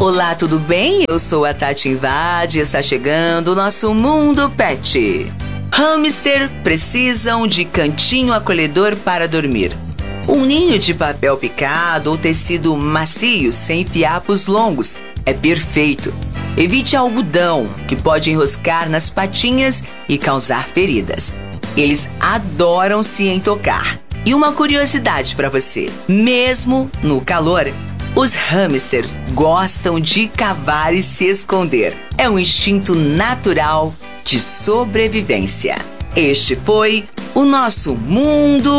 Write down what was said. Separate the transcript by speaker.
Speaker 1: Olá, tudo bem? Eu sou a Tati Invade e está chegando o nosso Mundo Pet. Hamster precisam de cantinho acolhedor para dormir. Um ninho de papel picado ou tecido macio sem fiapos longos é perfeito. Evite algodão, que pode enroscar nas patinhas e causar feridas. Eles adoram se entocar. E uma curiosidade para você: mesmo no calor, os hamsters gostam de cavar e se esconder. É um instinto natural de sobrevivência. Este foi o nosso Mundo